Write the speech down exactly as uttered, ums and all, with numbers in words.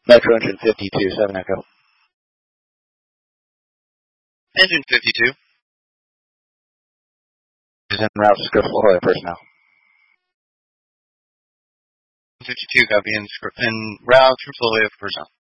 Metro Engine fifty-two, seven Echo. Engine fifty-two. Is en route to script La Jolla personnel. fifty-two, copy, in, en route to La Jolla personnel.